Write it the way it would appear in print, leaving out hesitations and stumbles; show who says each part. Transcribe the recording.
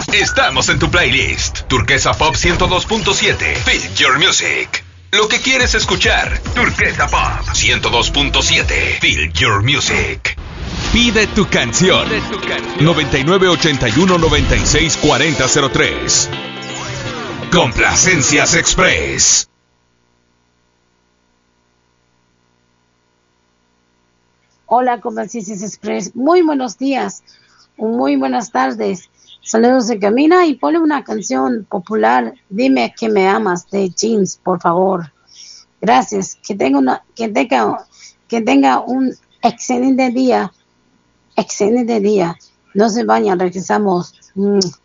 Speaker 1: Estamos en tu playlist. Turquesa Pop 102.7. Feel Your Music. Lo que quieres escuchar. Turquesa Pop 102.7. Feel Your Music. Pide tu canción. 9981-964003. Complacencias Express.
Speaker 2: Hola, Complacencias Express. Muy buenos días. Muy buenas tardes. Saludos de Camina y ponle una canción popular. Dime que me amas de Jeans, por favor. Gracias. Que tenga un excelente día. Excelente día. No se vayan, regresamos.